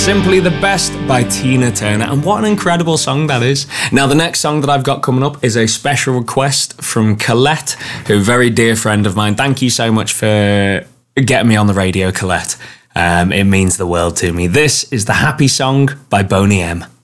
Simply the Best by Tina Turner. And what an incredible song that is. Now, the next song that I've got coming up is a special request from Colette, who is a very dear friend of mine. Thank you so much for getting me on the radio, Colette. It means the world to me. This is The Happy Song by Boney M.